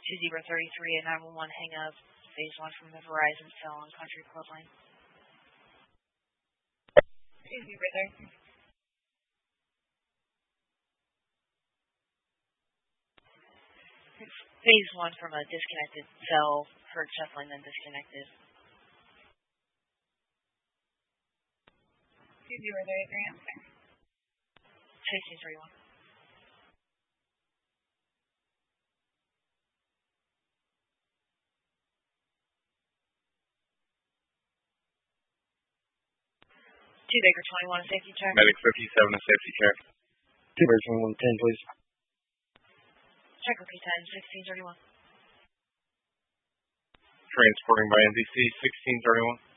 2033 and 911 hang up. Phase 1 from the Verizon cell on Country Club Lane. 2033. Phase 1 from a disconnected cell, heard shuffling, then disconnected. 2033, answer. 1631. 2 Baker 21, safety check. Medic 57, a safety check. 2 Baker 21, 10, please. Check repeat time, 1631. Transporting by NBC 1631.